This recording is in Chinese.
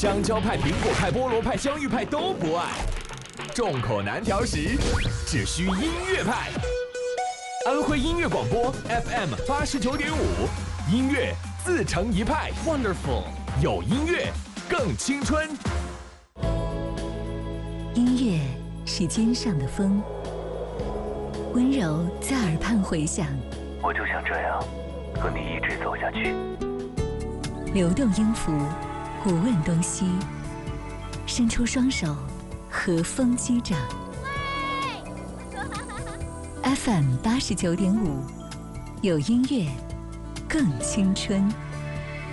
香蕉派、苹果派、菠萝派、香芋派都不爱。众口难调时，只需音乐派。安徽音乐广播 FM 89.5，音乐自成一派。Wonderful， 有音乐更青春。 音乐是肩上的风，温柔在耳畔回响。 我就想这样和你一直走下去。 流动音符，不问东西，伸出双手，和风击掌。FM 89.5，有音乐更青春。